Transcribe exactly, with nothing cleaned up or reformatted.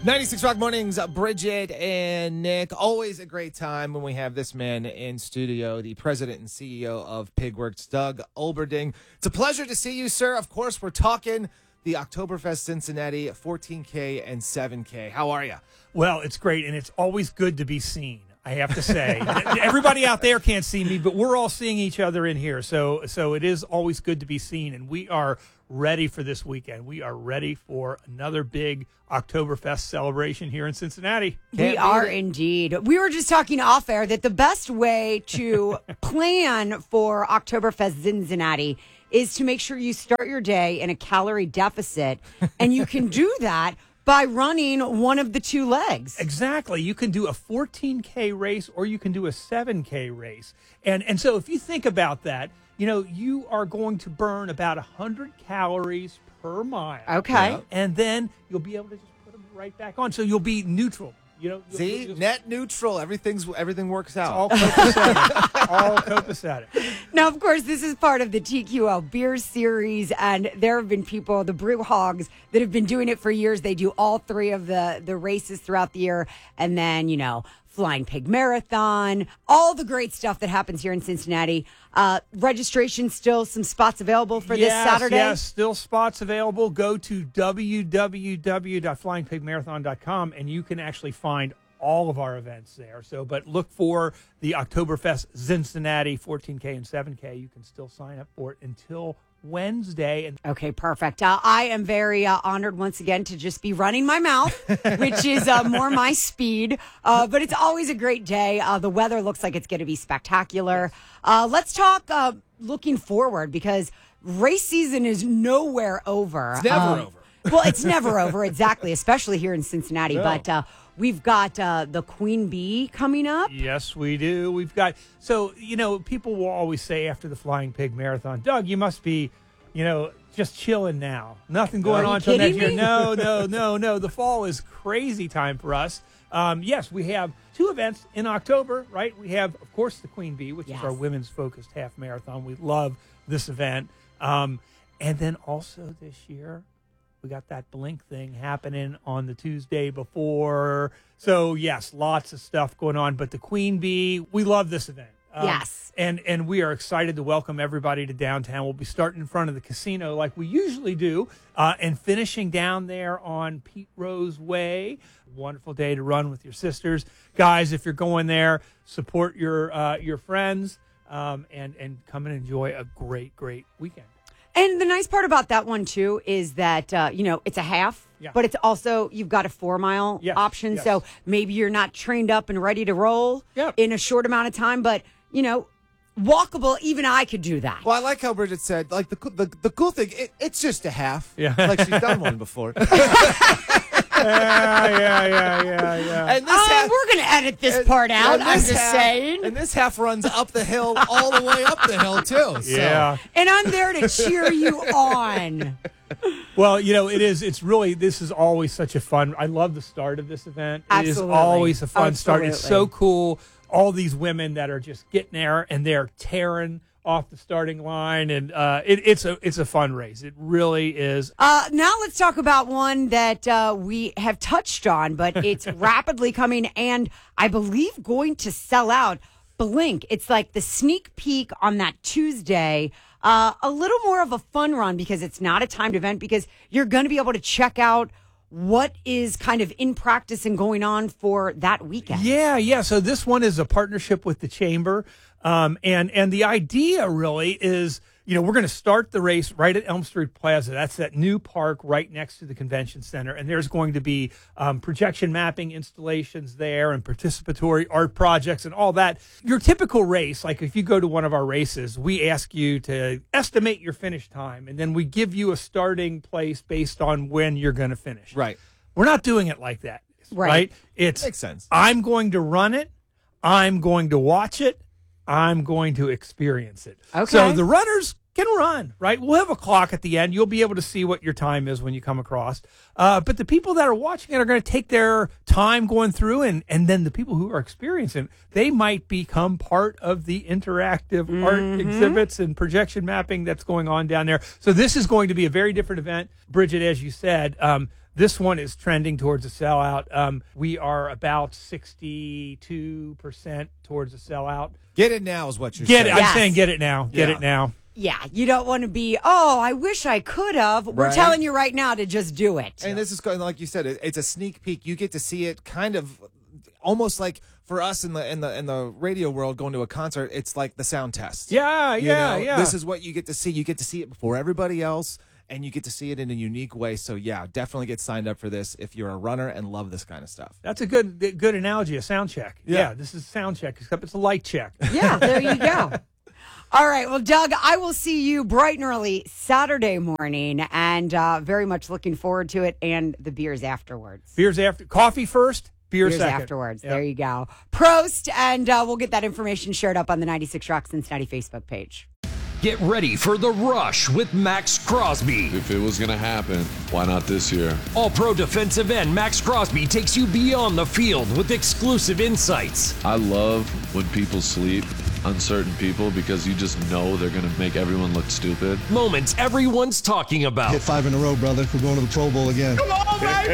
ninety-six Rock Mornings, Bridget and Nick. Always a great time when we have this man in studio, the president and C E O of Pigworks, Doug Olberding. It's a pleasure to see you, sir. Of course, we're talking the Oktoberfest Cincinnati fourteen K and seven K. How are you? Well, it's great, and it's always good to be seen, I have to say. Everybody out there can't see me, but we're all seeing each other in here. So so it is always good to be seen, and we are ready for this weekend. We are ready for another big Oktoberfest celebration here in Cincinnati. Can't we are it. Indeed. We were just talking off air that the best way to plan for Oktoberfest Cincinnati is to make sure you start your day in a calorie deficit, and you can do that by running one of the two legs. Exactly. You can do a fourteen K race or you can do a seven K race. And and so if you think about that, you know, you are going to burn about one hundred calories per mile. Okay. And then you'll be able to just put them right back on. So you'll be neutral. You know, you'll, See, you'll just, net neutral. Everything's everything works out. All copacetic. all copacetic. Now, of course, this is part of the T Q L Beer Series, and there have been people, the Brew Hogs, that have been doing it for years. They do all three of the, the races throughout the year, and then, you know, Flying Pig Marathon, all the great stuff that happens here in Cincinnati. Uh, registration, still some spots available for yes, this Saturday? Yes, still spots available. Go to w w w dot flying pig marathon dot com and you can actually find all of our events there. So, but look for the Oktoberfest Cincinnati fourteen K and seven K. You can still sign up for it until Wednesday. And okay, perfect. Uh, I am very uh, honored once again to just be running my mouth, which is uh, more my speed. Uh, but it's always a great day. Uh, the weather looks like it's going to be spectacular. Uh, let's talk uh, looking forward, because race season is nowhere over. It's never um, over. Well, it's never over, exactly, especially here in Cincinnati. No. But uh, we've got uh, the Queen Bee coming up. Yes, we do. We've got, so, you know, people will always say after the Flying Pig Marathon, Doug, you must be, you know, just chilling now. Nothing going on until next year. Me? No, no, no, no. The fall is crazy time for us. Um, yes, we have two events in October, right? We have, of course, the Queen Bee, which yes. is our women's focused half marathon. We love this event. Um, and then also this year, we got that Blink thing happening on the Tuesday before. So, yes, lots of stuff going on. But the Queen Bee, we love this event. Um, yes. And and we are excited to welcome everybody to downtown. We'll be starting in front of the casino like we usually do uh, and finishing down there on Pete Rose Way. Wonderful day to run with your sisters. Guys, if you're going there, support your uh, your friends um, and, and come and enjoy a great, great weekend. And the nice part about that one, too, is that, uh, you know, it's a half, yeah. but it's also, you've got a four-mile yes, option. yes. So maybe you're not trained up and ready to roll yep. in a short amount of time, but, you know, walkable, even I could do that. Well, I like how Bridget said, like, the the, the cool thing, it, it's just a half. Yeah. Like she's done one before. yeah, yeah, yeah, yeah, yeah. And this Oh, half, we're going to edit this and- part out, and I'm this just half- saying. And this half runs up the hill all the way up the hill, too. So. Yeah. And I'm there to cheer you on. Well, you know, it is, it's really, this is always such a fun, I love the start of this event. Absolutely. It is always a fun start. It's so Absolutely. cool. All these women that are just getting there and they're tearing off the starting line. And uh, it, it's a it's a fun race. It really is. Uh, now let's talk about one that uh, we have touched on, but it's rapidly coming and I believe going to sell out. Blink. It's like the sneak peek on that Tuesday. Uh, a little more of a fun run because it's not a timed event, because you're going to be able to check out what is kind of in practice and going on for that weekend. Yeah, yeah. So this one is a partnership with the Chamber. Um, and, and the idea really is, you know, we're going to start the race right at Elm Street Plaza. That's that new park right next to the convention center. And there's going to be um, projection mapping installations there and participatory art projects and all that. Your typical race, like if you go to one of our races, we ask you to estimate your finish time. And then we give you a starting place based on when you're going to finish. Right. We're not doing it like that. Right. Right. It's Makes sense. I'm going to run it. I'm going to watch it. I'm going to experience it. Okay. So the runners can run, right? We'll have a clock at the end. You'll be able to see what your time is when you come across. Uh, but the people that are watching it are going to take their time going through, and, and then the people who are experiencing it, they might become part of the interactive mm-hmm. art exhibits and projection mapping that's going on down there. So this is going to be a very different event. Bridget, as you said, um, This one is trending towards a sellout. Um, we are about sixty-two percent towards a sellout. Get it now is what you're Get saying. it. Yes. I'm saying get it now. Get Yeah. it now. Yeah, you don't want to be, oh, I wish I could have. We're Right. telling you right now to just do it. And this is going, like you said, it, it's a sneak peek. You get to see it kind of almost like for us in the in the in the radio world going to a concert, it's like the sound test. Yeah, You yeah, know, yeah. This is what you get to see. You get to see it before everybody else, and you get to see it in a unique way. So yeah, definitely get signed up for this if you're a runner and love this kind of stuff. That's a good good analogy, a sound check. Yeah. Yeah, this is a sound check, except it's a light check. Yeah, there you go. All right. Well, Doug, I will see you bright and early Saturday morning, and uh, very much looking forward to it and the beers afterwards. Beers after, coffee first, beer Beers second. afterwards. Yeah. There you go. Prost, and uh, we'll get that information shared up on the ninety-six Rock Cincinnati Facebook page. Get ready for The Rush with Max Crosby. If it was going to happen, why not this year? All-pro defensive end Max Crosby takes you beyond the field with exclusive insights. I love when people sleep, uncertain people, because you just know they're going to make everyone look stupid. Moments everyone's talking about. Hit five in a row, brother. We're going to the Pro Bowl again.